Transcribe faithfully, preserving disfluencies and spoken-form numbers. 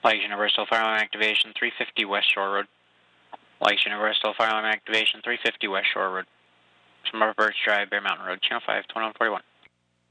Lakes Universal Fire Alarm Activation three fifty West Shore Road. Lakes Universal Fire Alarm Activation three fifty West Shore Road. From Upper Birch Drive, Bear Mountain Road, Channel five, twenty-one forty-one.